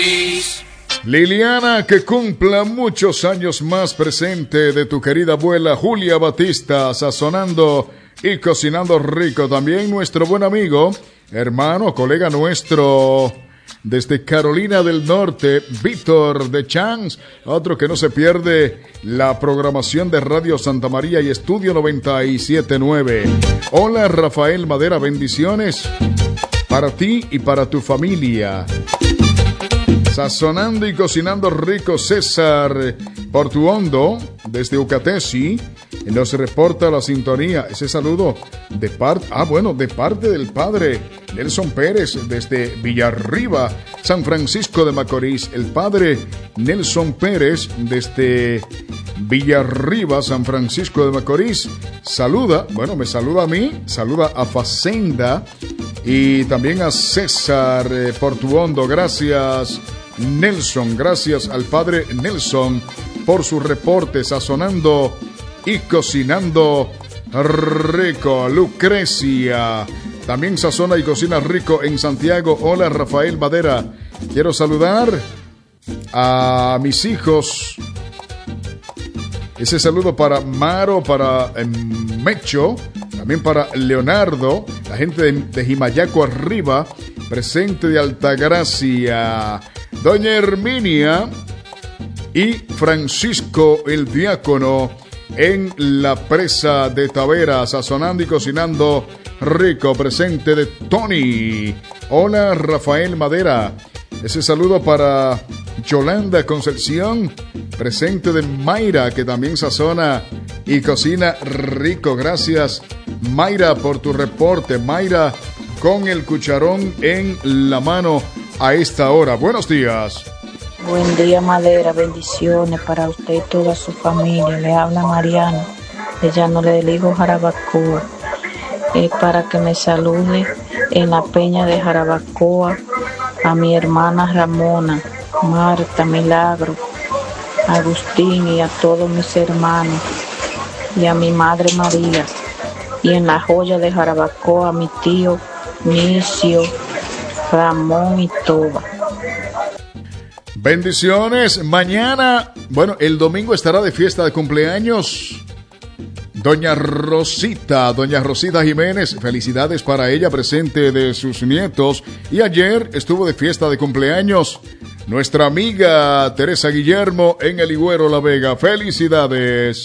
Macorís. Liliana, que cumpla muchos años más, presente de tu querida abuela Julia Batista, sazonando y cocinando rico. También nuestro buen amigo, hermano, colega nuestro desde Carolina del Norte, Víctor de Chans, otro que no se pierde la programación de Radio Santa María y Estudio 97.9. Hola Rafael Madera, bendiciones para ti y para tu familia. Sazonando y cocinando rico, César Portuondo, desde Ucatesi, nos reporta la sintonía. Ese saludo de parte del padre Nelson Pérez, desde Villarriba, San Francisco de Macorís. El padre Nelson Pérez, desde Villarriba, San Francisco de Macorís, me saluda a mí, saluda a Facenda y también a César Portuondo. Gracias, Nelson, gracias al padre Nelson por su reporte, sazonando y cocinando rico. Lucrecia también sazona y cocina rico en Santiago. Hola Rafael Madera, quiero saludar a mis hijos. Ese saludo para Maro, para Mecho, también para Leonardo, la gente de Jimayaco arriba, presente de Altagracia, doña Herminia y Francisco el diácono en la presa de Tavera, sazonando y cocinando rico, presente de Tony. Hola Rafael Madera, ese saludo para Yolanda Concepción, presente de Mayra, que también sazona y cocina rico. Gracias Mayra por tu reporte. Mayra con el cucharón en la mano a esta hora. Buenos días. Buen día Madera, bendiciones para usted y toda su familia. Le habla Mariana, de Llanos del Higo, Jarabacoa. Para que me salude en la peña de Jarabacoa a mi hermana Ramona, Marta, Milagro, Agustín y a todos mis hermanos y a mi madre María, y en la joya de Jarabacoa a mi tío Nicio, Ramón y Toba. Bendiciones. Mañana, el domingo estará de fiesta de cumpleaños Doña Rosita Jiménez. Felicidades para ella, presente de sus nietos. Y ayer estuvo de fiesta de cumpleaños nuestra amiga Teresa Guillermo en El Higüero La Vega. Felicidades.